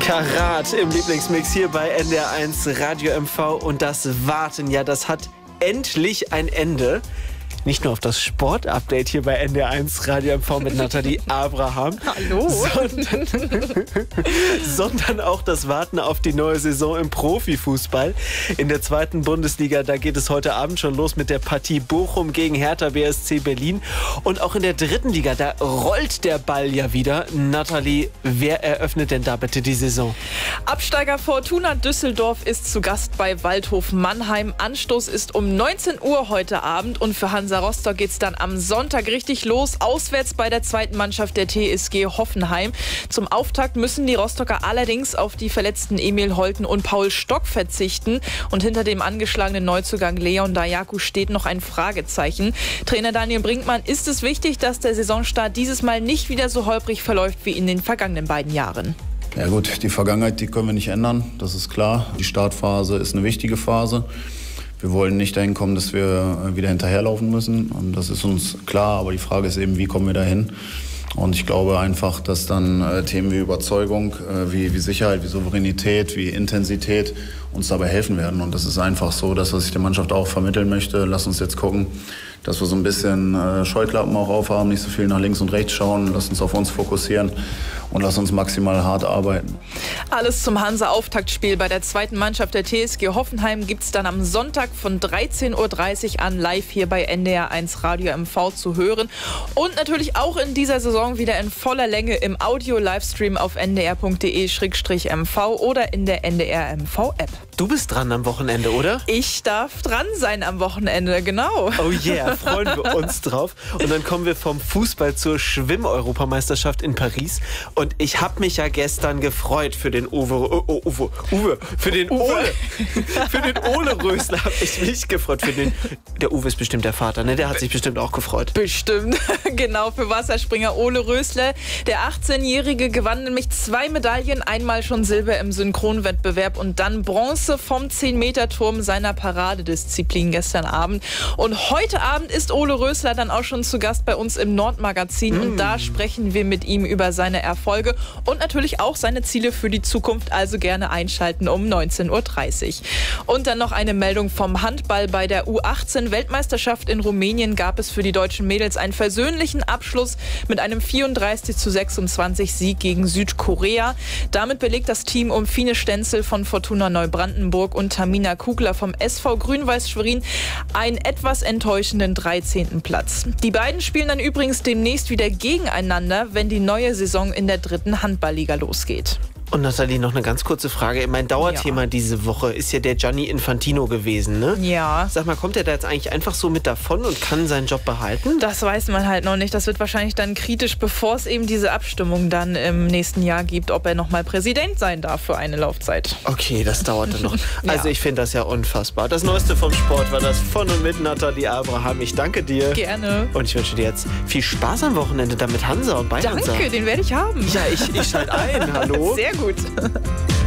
Karat im Lieblingsmix hier bei NDR1 Radio MV. Und das Warten, ja, das hat endlich ein Ende. Nicht nur auf das Sportupdate hier bei NDR1 Radio MV mit Nathalie Abraham. Hallo. Sondern auch das Warten auf die neue Saison im Profifußball. In der 2. Bundesliga, da geht es heute Abend schon los mit der Partie Bochum gegen Hertha BSC Berlin. Und auch in der 3. Liga, da rollt der Ball ja wieder. Nathalie, wer eröffnet denn da bitte die Saison? Absteiger Fortuna Düsseldorf ist zu Gast bei Waldhof Mannheim. Anstoß ist um 19 Uhr heute Abend und für Hansa Rostock geht es dann am Sonntag richtig los. Auswärts bei der 2. Mannschaft der TSG Hoffenheim. Zum Auftakt müssen die Rostocker allerdings auf die verletzten Emil Holten und Paul Stock verzichten. Und hinter dem angeschlagenen Neuzugang Leon Dayaku steht noch ein Fragezeichen. Trainer Daniel Brinkmann, ist es wichtig, dass der Saisonstart dieses Mal nicht wieder so holprig verläuft wie in den vergangenen beiden Jahren? Ja gut, die Vergangenheit, die können wir nicht ändern, das ist klar. Die Startphase ist eine wichtige Phase. Wir wollen nicht dahin kommen, dass wir wieder hinterherlaufen müssen. Und das ist uns klar, aber die Frage ist eben, wie kommen wir dahin? Und ich glaube einfach, dass dann Themen wie Überzeugung, wie Sicherheit, wie Souveränität, wie Intensität uns dabei helfen werden. Und das ist einfach so, das, was ich der Mannschaft auch vermitteln möchte. Lass uns jetzt gucken, dass wir so ein bisschen Scheuklappen auch aufhaben, nicht so viel nach links und rechts schauen. Lass uns auf uns fokussieren und lass uns maximal hart arbeiten. Alles zum Hansa-Auftaktspiel bei der 2. Mannschaft der TSG Hoffenheim gibt es dann am Sonntag von 13.30 Uhr an live hier bei NDR1 Radio MV zu hören. Und natürlich auch in dieser Saison wieder in voller Länge im Audio-Livestream auf ndr.de/mv oder in der NDR-MV-App. Du bist dran am Wochenende, oder? Ich darf dran sein am Wochenende, genau. Oh yeah, freuen wir uns drauf. Und dann kommen wir vom Fußball zur Schwimm-Europameisterschaft in Paris. Und ich habe mich ja gestern gefreut für den Ole Rösler habe ich mich gefreut. Der Uwe ist bestimmt der Vater, ne? Der hat sich bestimmt auch gefreut. Bestimmt, genau, für Wasserspringer Ole Rösler. Der 18-Jährige gewann nämlich 2 Medaillen, einmal schon Silber im Synchronwettbewerb und dann Bronze vom 10-Meter-Turm seiner Paradedisziplin gestern Abend. Und heute Abend ist Ole Rösler dann auch schon zu Gast bei uns im Nordmagazin. Und da sprechen wir mit ihm über seine Erfolge und natürlich auch seine Ziele für die Zukunft. Also gerne einschalten um 19.30 Uhr. Und dann noch eine Meldung vom Handball. Bei der U18-Weltmeisterschaft in Rumänien gab es für die deutschen Mädels einen versöhnlichen Abschluss mit einem 34:26 Sieg gegen Südkorea. Damit belegt das Team um Fine Stenzel von Fortuna Neubrandenburg und Tamina Kugler vom SV Grün-Weiß Schwerin einen etwas enttäuschenden 13. Platz. Die beiden spielen dann übrigens demnächst wieder gegeneinander, wenn die neue Saison in der 3. Handballliga losgeht. Und Nathalie, noch eine ganz kurze Frage. Mein Dauerthema diese Woche ist ja der Gianni Infantino gewesen, ne? Ja. Sag mal, kommt er da jetzt eigentlich einfach so mit davon und kann seinen Job behalten? Das weiß man halt noch nicht. Das wird wahrscheinlich dann kritisch, bevor es eben diese Abstimmung dann im nächsten Jahr gibt, ob er nochmal Präsident sein darf für eine Laufzeit. Okay, das dauert dann noch. Ja. Also ich finde das ja unfassbar. Das Neueste vom Sport war das von und mit Nathalie Abraham. Ich danke dir. Gerne. Und ich wünsche dir jetzt viel Spaß am Wochenende da mit Hansa und bei Hansa. Danke, den werde ich haben. Ja, ich schalte ein. Hallo. Sehr gut.